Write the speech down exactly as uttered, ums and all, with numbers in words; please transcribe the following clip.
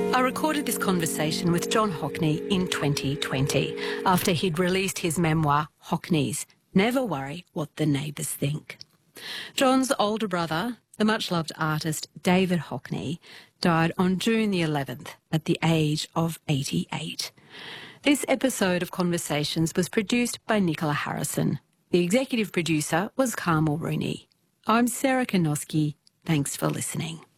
I recorded this conversation with John Hockney in twenty twenty after he'd released his memoir, Hockneys, Never Worry What the Neighbours Think. John's older brother, the much-loved artist David Hockney, died on June the eleventh at the age of eighty-eight. This episode of Conversations was produced by Nicola Harrison. The executive producer was Carmel Rooney. I'm Sarah Konoski. Thanks for listening.